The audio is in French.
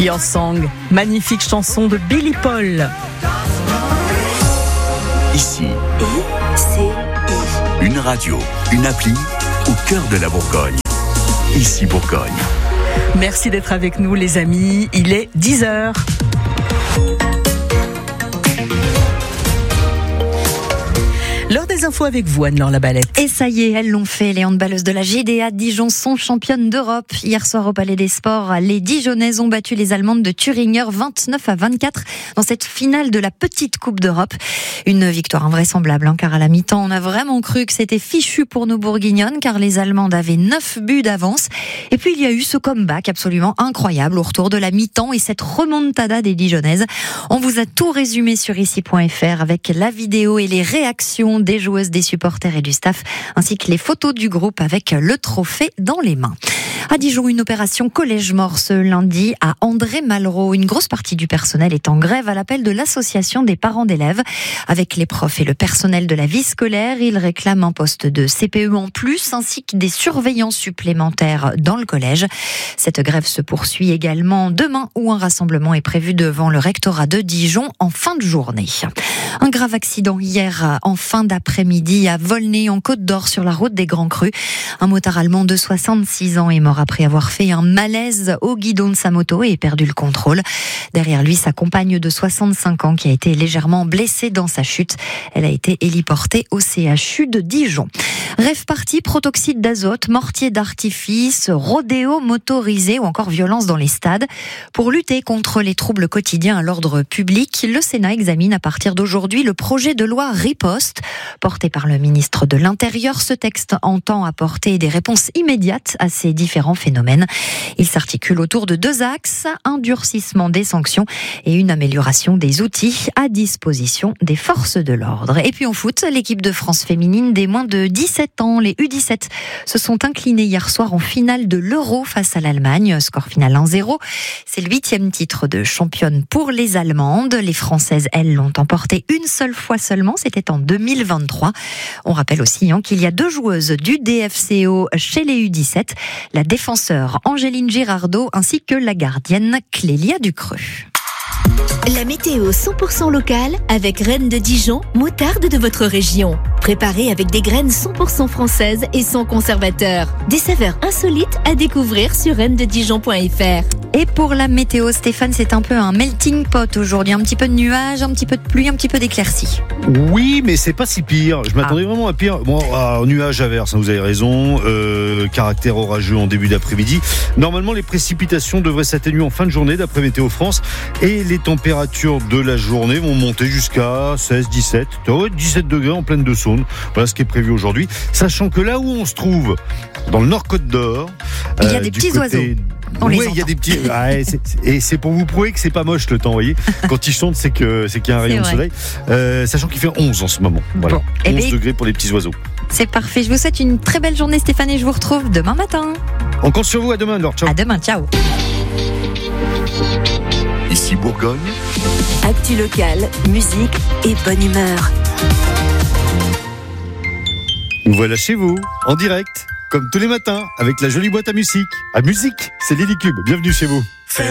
Your Song, magnifique chanson de Billy Paul. Ici, une radio, une appli au cœur de la Bourgogne. Ici Bourgogne. Merci d'être avec nous les amis, il est 10h. L'heure des infos avec vous, Anne-Laure Labalette. Et ça y est, elles l'ont fait. Les handballeuses de la GDA Dijon sont championnes d'Europe. Hier soir au Palais des Sports, les Dijonnaises ont battu les Allemandes de Thüringer 29-24 dans cette finale de la petite Coupe d'Europe. Une victoire invraisemblable, car à la mi-temps, on a vraiment cru que c'était fichu pour nos Bourguignonnes, car les Allemandes avaient 9 buts d'avance. Et puis il y a eu ce comeback absolument incroyable au retour de la mi-temps et cette remontada des Dijonnaises. On vous a tout résumé sur ici.fr avec la vidéo et les réactions des joueuses, des supporters et du staff, ainsi que les photos du groupe avec le trophée dans les mains. À Dijon, une opération collège mort ce lundi à André-Malraux. Une grosse partie du personnel est en grève à l'appel de l'association des parents d'élèves. Avec les profs et le personnel de la vie scolaire, ils réclament un poste de CPE en plus, ainsi que des surveillants supplémentaires dans le collège. Cette grève se poursuit également demain, où un rassemblement est prévu devant le rectorat de Dijon en fin de journée. Un grave accident hier en fin d'après-midi à Volnay, en Côte d'Or, sur la route des Grands Crus. Un motard allemand de 66 ans est mort après avoir fait un malaise au guidon de sa moto et perdu le contrôle. Derrière lui, sa compagne de 65 ans qui a été légèrement blessée dans sa chute. Elle a été héliportée au CHU de Dijon. Rêve party, protoxyde d'azote, mortier d'artifice, rodéo motorisé ou encore violence dans les stades. Pour lutter contre les troubles quotidiens à l'ordre public, le Sénat examine à partir d'aujourd'hui le projet de loi Riposte. Porté par le ministre de l'Intérieur, ce texte entend apporter des réponses immédiates à ces différents phénomènes. Il s'articule autour de 2 axes, un durcissement des sanctions et une amélioration des outils à disposition des forces de l'ordre. Et puis en foot, l'équipe de France féminine des moins de 17 ans, les U17, se sont inclinés hier soir en finale de l'Euro face à l'Allemagne. Score final 1-0. C'est le 8e titre de championne pour les Allemandes. Les Françaises, elles, l'ont emporté une seule fois seulement. C'était en 2023. On rappelle aussi qu'il y a 2 joueuses du DFCO chez les U17, la défenseur Angéline Girardot ainsi que la gardienne Clélia Ducreux. La météo 100% locale avec Reine de Dijon, moutarde de votre région. Préparée avec des graines 100% françaises et sans conservateur. Des saveurs insolites à découvrir sur reinededijon.fr. Et pour la météo, Stéphane, c'est un peu un melting pot aujourd'hui. Un petit peu de nuages, un petit peu de pluie, un petit peu d'éclaircies. Oui, mais c'est pas si pire. Je m'attendais vraiment à pire. Bon, nuages averses, vous avez raison. Caractère orageux en début d'après-midi. Normalement, les précipitations devraient s'atténuer en fin de journée d'après Météo France. Et les températures de la journée vont monter jusqu'à 16, 17. 17 degrés en pleine de Saône. Voilà ce qui est prévu aujourd'hui. Sachant que là où on se trouve, dans le Nord Côte d'Or, il y a des petits oiseaux. Oui, il y a des petits. Et c'est pour vous prouver que c'est pas moche le temps, vous voyez. Quand il chante, c'est qu'il y a un rayon de soleil. Sachant qu'il fait 11 en ce moment. Voilà. Bon, 11 degrés pour les petits oiseaux. C'est parfait. Je vous souhaite une très belle journée, Stéphane, et je vous retrouve demain matin. On compte sur vous. À demain, alors. Ciao. À demain. Ciao. Ici Bourgogne. Actu locale, musique et bonne humeur. Nous voilà chez vous, en direct, comme tous les matins, avec la jolie boîte à musique. À musique, c'est Lily Cube. Bienvenue chez vous.